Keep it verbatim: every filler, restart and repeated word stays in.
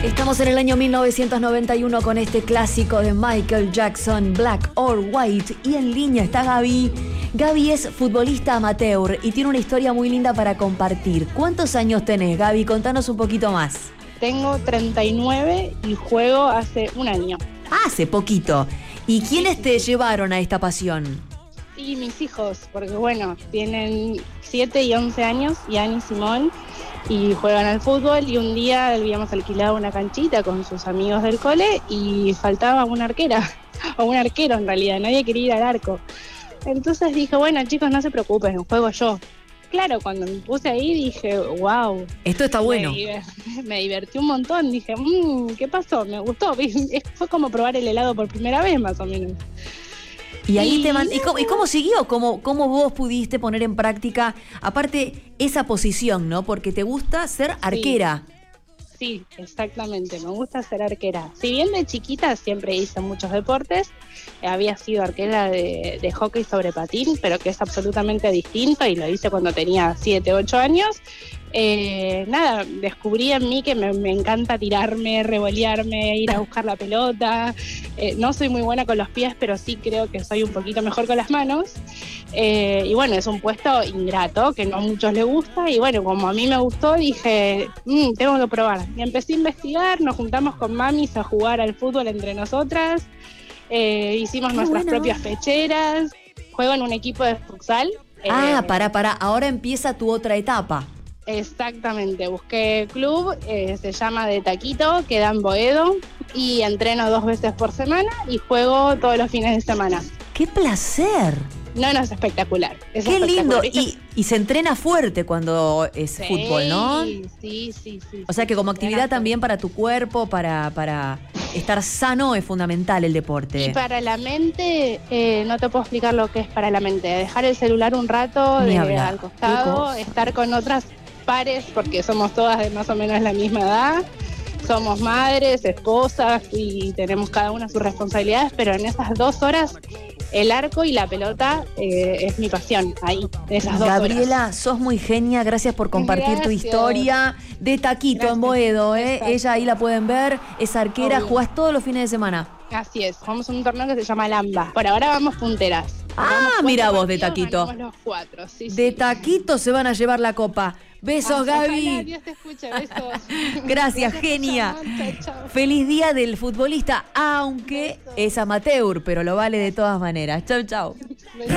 Estamos en el año mil novecientos noventa y uno con este clásico de Michael Jackson, Black or White, y en línea está Gaby. Gaby es futbolista amateur y tiene una historia muy linda para compartir. ¿Cuántos años tenés, Gaby? Contanos un poquito más. Tengo treinta y nueve y juego hace un año. Hace poquito. ¿Y quiénes te llevaron a esta pasión? Y mis hijos, porque bueno, tienen siete y once años, Ian y Simón, y juegan al fútbol, y un día habíamos alquilado una canchita con sus amigos del cole y faltaba una arquera, o un arquero en realidad, nadie quería ir al arco. Entonces dije, bueno chicos, no se preocupen, juego yo. Claro, cuando me puse ahí dije, wow. Esto está bueno. Me, me divertí un montón, dije, mmm, ¿qué pasó? Me gustó. Fue como probar el helado por primera vez, más o menos. Y ahí y... te man... ¿Y cómo, ¿Y cómo siguió? ¿Cómo, ¿Cómo vos pudiste poner en práctica, aparte, esa posición, ¿no? Porque te gusta ser arquera. Sí. Sí, exactamente, me gusta ser arquera. Si bien de chiquita siempre hice muchos deportes, había sido arquera de, de hockey sobre patín, pero que es absolutamente distinto, y lo hice cuando tenía siete, ocho años. Eh, nada, descubrí en mí que me, me encanta tirarme, revolearme, ir a buscar la pelota. Eh, no soy muy buena con los pies, pero sí creo que soy un poquito mejor con las manos. Eh, y bueno, es un puesto ingrato, que no a muchos les gusta, y bueno, como a mí me gustó, dije, mmm, tengo que probar. Y empecé a investigar, nos juntamos con mamis a jugar al fútbol entre nosotras, eh, hicimos Qué nuestras bueno. propias pecheras, juego en un equipo de futsal. Ah, eh, para, para, ahora empieza tu otra etapa. Exactamente, busqué club, eh, se llama De Taquito, queda en Boedo, y entreno dos veces por semana y juego todos los fines de semana. ¡Qué placer! No, no, es espectacular. Es Qué espectacular. lindo. Y, y se entrena fuerte cuando es sí, fútbol, ¿no? Sí, sí, sí. O sea que como actividad también para tu cuerpo, para, para estar sano, es fundamental el deporte. Y para la mente, eh, no te puedo explicar lo que es para la mente. Dejar el celular un rato de, al costado, estar con otras pares, porque somos todas de más o menos la misma edad. Somos madres, esposas y tenemos cada una sus responsabilidades, pero en esas dos horas el arco y la pelota eh, es mi pasión, ahí, esas dos Gabriela, horas. sos muy genia, gracias por compartir gracias. tu historia. De Taquito gracias. en Boedo, ¿eh? Ella ahí la pueden ver, es arquera, Obvio. jugás todos los fines de semana. Así es, jugamos un torneo que se llama Lamba. Por ahora vamos punteras. Ah, mira vos, De Taquito. Los cuatro, sí, de sí. Taquito se van a llevar la copa. Besos, ah, Gaby. Ojalá, Dios te escuche, besos. Gracias, Gracias, genia. Chao, chao. Feliz día del futbolista, aunque besos. es amateur, pero lo vale de todas maneras. Chau, chau.